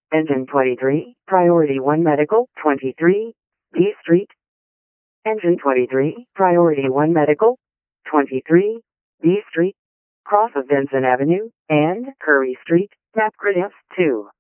Engine 23, Priority 1 Medical, 23, D Street. Engine 23, Priority 1 Medical, 23, D Street, cross of Vincent Avenue, and Curry Street, Napcrediff 2.